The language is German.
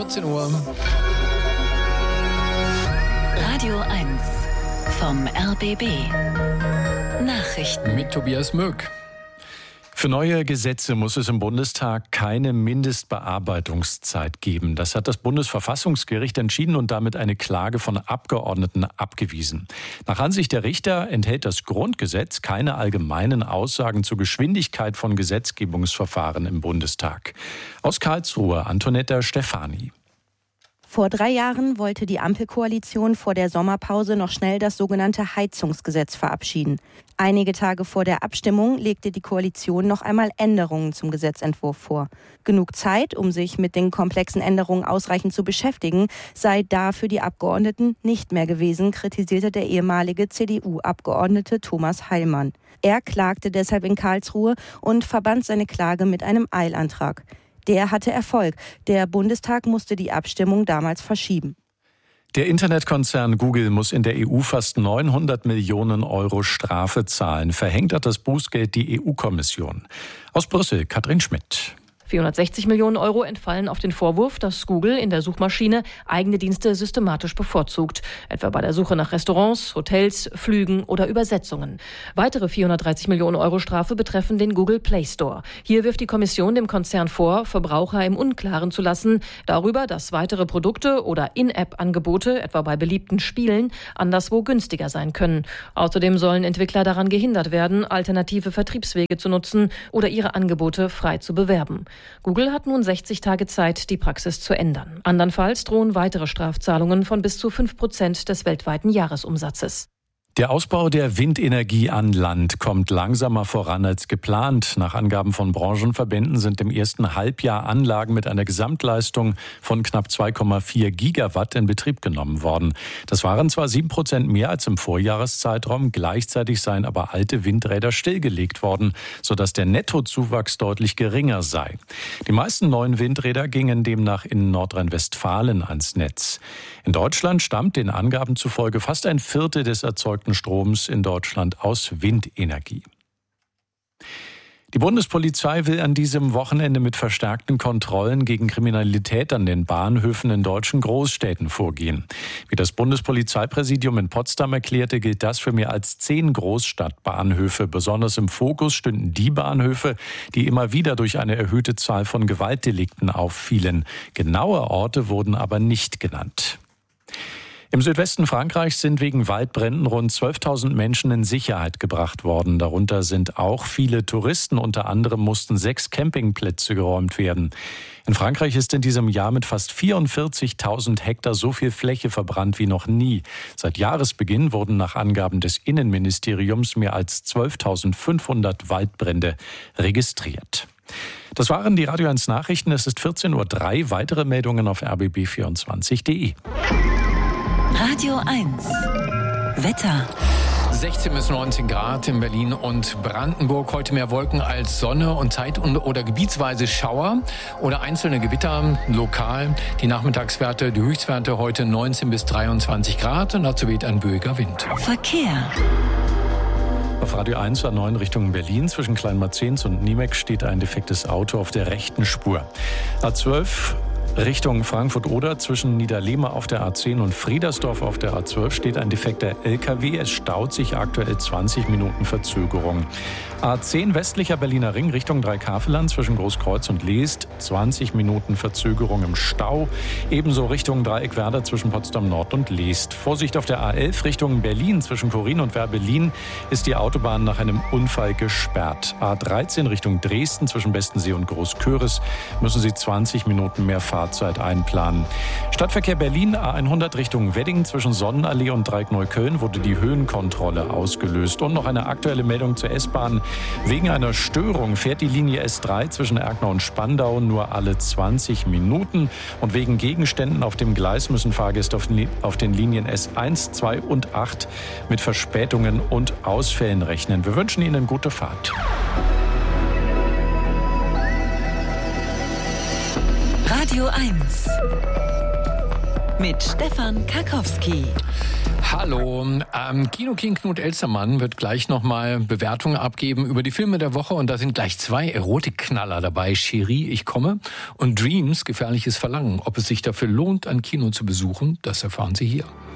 14 Uhr. Radio 1 vom RBB. Nachrichten. Mit Tobias Möck. Für neue Gesetze muss es im Bundestag keine Mindestbearbeitungszeit geben. Das hat das Bundesverfassungsgericht entschieden und damit eine Klage von Abgeordneten abgewiesen. Nach Ansicht der Richter enthält das Grundgesetz keine allgemeinen Aussagen zur Geschwindigkeit von Gesetzgebungsverfahren im Bundestag. Aus Karlsruhe, Antonetta Stefani. Vor 3 Jahren wollte die Ampelkoalition vor der Sommerpause noch schnell das sogenannte Heizungsgesetz verabschieden. Einige Tage vor der Abstimmung legte die Koalition noch einmal Änderungen zum Gesetzentwurf vor. Genug Zeit, um sich mit den komplexen Änderungen ausreichend zu beschäftigen, sei da für die Abgeordneten nicht mehr gewesen, kritisierte der ehemalige CDU-Abgeordnete Thomas Heilmann. Er klagte deshalb in Karlsruhe und verband seine Klage mit einem Eilantrag. Der hatte Erfolg. Der Bundestag musste die Abstimmung damals verschieben. Der Internetkonzern Google muss in der EU fast 900 Millionen Euro Strafe zahlen. Verhängt hat das Bußgeld die EU-Kommission. Aus Brüssel, Katrin Schmidt. 460 Millionen Euro entfallen auf den Vorwurf, dass Google in der Suchmaschine eigene Dienste systematisch bevorzugt. Etwa bei der Suche nach Restaurants, Hotels, Flügen oder Übersetzungen. Weitere 430 Millionen Euro Strafe betreffen den Google Play Store. Hier wirft die Kommission dem Konzern vor, Verbraucher im Unklaren zu lassen darüber, dass weitere Produkte oder In-App-Angebote, etwa bei beliebten Spielen, anderswo günstiger sein können. Außerdem sollen Entwickler daran gehindert werden, alternative Vertriebswege zu nutzen oder ihre Angebote frei zu bewerben. Google hat nun 60 Tage Zeit, die Praxis zu ändern. Andernfalls drohen weitere Strafzahlungen von bis zu 5% des weltweiten Jahresumsatzes. Der Ausbau der Windenergie an Land kommt langsamer voran als geplant. Nach Angaben von Branchenverbänden sind im ersten Halbjahr Anlagen mit einer Gesamtleistung von knapp 2,4 Gigawatt in Betrieb genommen worden. Das waren zwar 7% mehr als im Vorjahreszeitraum, gleichzeitig seien aber alte Windräder stillgelegt worden, sodass der Nettozuwachs deutlich geringer sei. Die meisten neuen Windräder gingen demnach in Nordrhein-Westfalen ans Netz. In Deutschland stammt den Angaben zufolge fast ein Viertel des erzeugten Stroms in Deutschland aus Windenergie. Die Bundespolizei will an diesem Wochenende mit verstärkten Kontrollen gegen Kriminalität an den Bahnhöfen in deutschen Großstädten vorgehen. Wie das Bundespolizeipräsidium in Potsdam erklärte, gilt das für mehr als 10 Großstadtbahnhöfe. Besonders im Fokus stünden die Bahnhöfe, die immer wieder durch eine erhöhte Zahl von Gewaltdelikten auffielen. Genaue Orte wurden aber nicht genannt. Im Südwesten Frankreichs sind wegen Waldbränden rund 12.000 Menschen in Sicherheit gebracht worden. Darunter sind auch viele Touristen. Unter anderem mussten 6 Campingplätze geräumt werden. In Frankreich ist in diesem Jahr mit fast 44.000 Hektar so viel Fläche verbrannt wie noch nie. Seit Jahresbeginn wurden nach Angaben des Innenministeriums mehr als 12.500 Waldbrände registriert. Das waren die Radio 1 Nachrichten. Es ist 14:03 Uhr. Weitere Meldungen auf rbb24.de. Radio 1 Wetter. 16 bis 19 Grad in Berlin und Brandenburg. Heute mehr Wolken als Sonne und Zeit- oder gebietsweise Schauer oder einzelne Gewitter lokal. Die Nachmittagswerte, die Höchstwerte heute 19 bis 23 Grad und dazu weht ein böiger Wind. Verkehr. Auf Radio 1 A9 Richtung Berlin zwischen Kleinmarzens und Niemeck steht ein defektes Auto auf der rechten Spur. A12 Richtung Frankfurt-Oder zwischen Niederlehme auf der A10 und Friedersdorf auf der A12 steht ein defekter LKW. Es staut sich aktuell 20 Minuten Verzögerung. A10 westlicher Berliner Ring Richtung Dreikaveland zwischen Großkreuz und Leest 20 Minuten Verzögerung im Stau. Ebenso Richtung Dreieckwerder zwischen Potsdam Nord und Leest. Vorsicht auf der A11 Richtung Berlin zwischen Korin und Werbelin ist die Autobahn nach einem Unfall gesperrt. A13 Richtung Dresden zwischen Bestensee und Großköris müssen Sie 20 Minuten mehr Fahrzeit einplanen. Stadtverkehr Berlin A100 Richtung Wedding zwischen Sonnenallee und Dreieck Neukölln wurde die Höhenkontrolle ausgelöst. Und noch eine aktuelle Meldung zur S-Bahn. Wegen einer Störung fährt die Linie S3 zwischen Erkner und Spandau nur alle 20 Minuten. Und wegen Gegenständen auf dem Gleis müssen Fahrgäste auf den Linien S1, 2 und 8 mit Verspätungen und Ausfällen rechnen. Wir wünschen Ihnen gute Fahrt. Radio 1 mit Stefan Karkowski. Hallo, Kino King Knut Elstermann wird gleich nochmal Bewertungen abgeben über die Filme der Woche und da sind gleich 2 Erotikknaller dabei, Cherie, ich komme und Dreams, gefährliches Verlangen. Ob es sich dafür lohnt, ein Kino zu besuchen, das erfahren Sie hier.